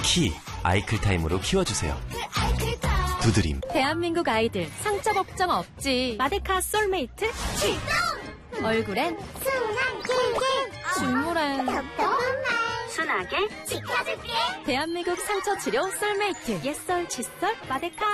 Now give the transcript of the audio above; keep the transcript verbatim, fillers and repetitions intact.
키 아이클타임으로 키워주세요. 두드림. 대한민국 아이들 상처 걱정 없지. 마데카 솔메이트 출동! 얼굴엔 순한 길게 줄무란 덕분만 순하게 지켜줄게. 대한민국 상처 치료 솔메이트. 옛설 칫솔 마데카.